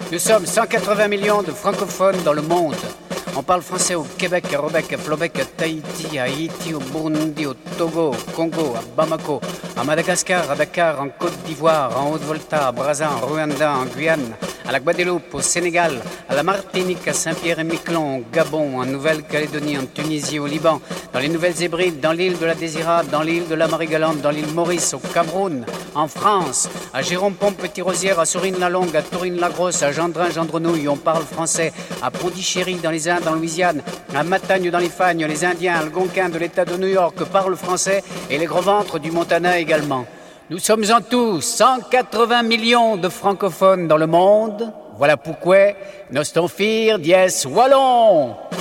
Nous sommes 180 millions de francophones dans le monde. On parle français au Québec, à Robec, à Flobec, à Tahiti, à Haïti, au Burundi, au Togo, au Congo, à Bamako, à Madagascar, à Dakar, en Côte d'Ivoire, en Haute-Volta, à Brazza, en Rwanda, en Guyane, à la Guadeloupe, au Sénégal, à la Martinique, à Saint-Pierre-et-Miquelon, au Gabon, en Nouvelle-Calédonie, en Tunisie, au Liban, dans les Nouvelles-Hébrides, dans l'île de la Désirade, dans l'île de la Marie-Galante, dans l'île Maurice, au Cameroun, en France, à Jérôme-Pont-Petit-Rosière, à Sourine-la-Longue, à Tourine-la-Grosse, à Gendrin-Gendrenouille, on parle français, à Pondichéry, dans les Indes, en Louisiane, à Matagne, dans les Fagnes, les Indiens, algonquins de l'État de New York parlent français et les gros ventres du Montana également. Nous sommes en tout 180 millions de francophones dans le monde. Voilà pourquoi nos stonfir dies wallon.